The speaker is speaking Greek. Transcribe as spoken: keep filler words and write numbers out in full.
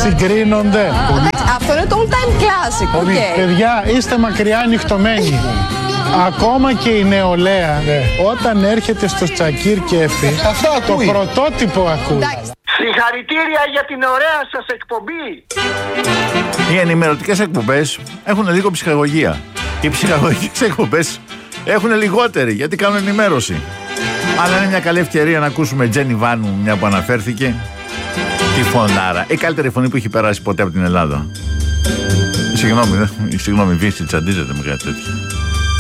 συγκρίνονται. Αυτό είναι το all time classic. Okay. Παιδιά, είστε μακριά ανοιχτωμένοι. Ακόμα και η νεολαία, ναι, όταν έρχεται στο Τσακίρ Κέφι, το πρωτότυπο ακούει. Συγχαρητήρια για την ωραία σας εκπομπή. Οι ενημερωτικές εκπομπές έχουν λίγο ψυχαγωγία. Οι ψυχαγωγικές εκπομπές έχουν λιγότερη, γιατί κάνουν ενημέρωση. Αλλά είναι μια καλή ευκαιρία να ακούσουμε Τζένι Βάνου, μια που αναφέρθηκε. Τη φωνάρα. Η καλύτερη φωνή που έχει περάσει ποτέ από την Ελλάδα. Συγγνώμη, συγγνώμη, Βύση τσαντίζεται με κάτι τέτοιο.